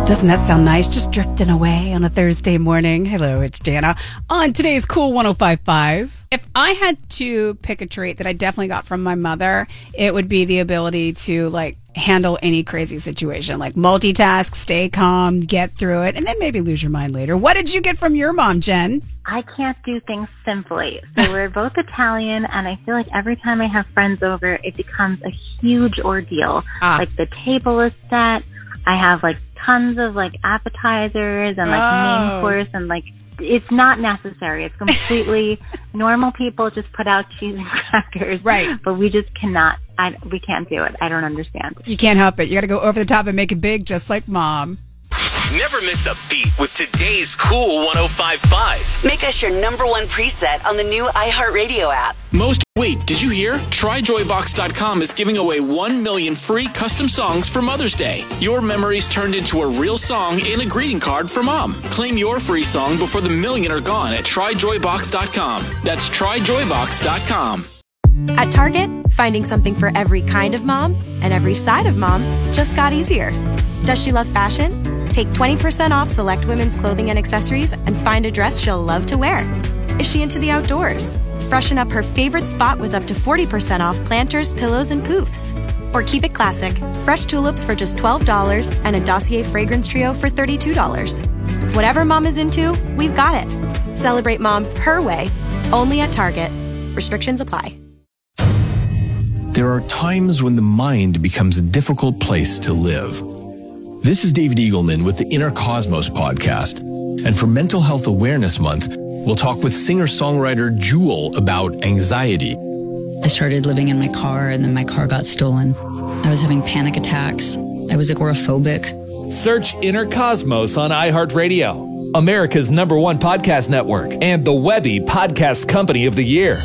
Doesn't that sound nice? Just drifting away on a Thursday morning. Hello, it's Jana on today's Cool 105.5. If I had to pick a trait that I definitely got from my mother, it would be the ability to handle any crazy situation, like multitask, stay calm, get through it, and then maybe lose your mind later. What did you get from your mom, Jen? I can't do things simply. So we're both Italian, and I feel like every time I have friends over, it becomes a huge ordeal. Like the table is set. I have tons of appetizers and main course, and it's not necessary. It's completely normal people just put out cheese and crackers. Right. But we just cannot. We can't do it. I don't understand. You can't help it. You got to go over the top and make it big, just like mom. Never miss a beat with today's Cool 105.5. Make us your number one preset on the new iHeartRadio app. Wait, did you hear? TryJoyBox.com is giving away 1 million free custom songs for Mother's Day. Your memories turned into a real song and a greeting card for mom. Claim your free song before the million are gone at TryJoyBox.com. That's TryJoyBox.com. At Target, finding something for every kind of mom and every side of mom just got easier. Does she love fashion? Take 20% off select women's clothing and accessories and find a dress she'll love to wear. Is she into the outdoors? Freshen up her favorite spot with up to 40% off planters, pillows, and poofs. Or keep it classic. Fresh tulips for just $12 and a Dossier fragrance trio for $32. Whatever mom is into, we've got it. Celebrate mom her way, only at Target. Restrictions apply. There are times when the mind becomes a difficult place to live. This is David Eagleman with the Inner Cosmos podcast. And for Mental Health Awareness Month, we'll talk with singer-songwriter Jewel about anxiety. I started living in my car, and then my car got stolen. I was having panic attacks. I was agoraphobic. Search Inner Cosmos on iHeartRadio, America's #1 podcast network, and the Webby Podcast Company of the Year.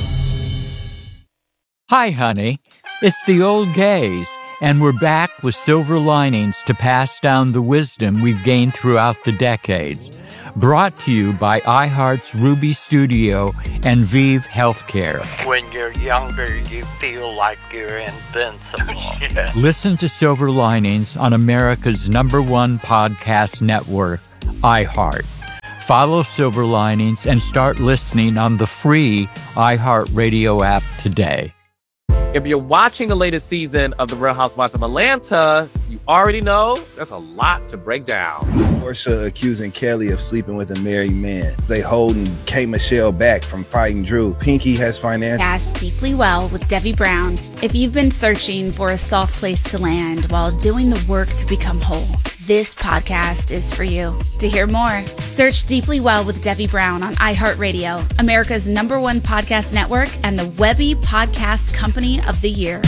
Hi, honey. It's the old gays, and we're back with silver linings to pass down the wisdom we've gained throughout the decades. Brought to you by iHeart's Ruby Studio and Vive Healthcare. When you're younger, you feel like you're invincible. Yeah. Listen to Silver Linings on America's #1 podcast network, iHeart. Follow Silver Linings and start listening on the free iHeartRadio app today. If you're watching the latest season of The Real Housewives of Atlanta, you already know there's a lot to break down. Porsha accusing Kelly of sleeping with a married man. They holding K. Michelle back from fighting Drew. Pinky has financial. Cast Deeply Well with Debbie Brown. If you've been searching for a soft place to land while doing the work to become whole, this podcast is for you. To hear more, search Deeply Well with Debbie Brown on iHeartRadio, America's #1 podcast network, and the Webby Podcast Company of the Year.